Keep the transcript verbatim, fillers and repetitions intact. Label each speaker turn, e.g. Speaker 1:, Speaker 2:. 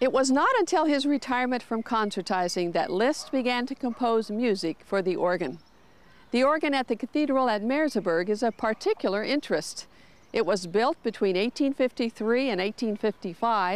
Speaker 1: It was not until his retirement from concertizing that Liszt began to compose music for the organ. The organ at the cathedral at Merseburg is of particular interest. It was built between eighteen fifty-three and eighteen fifty-five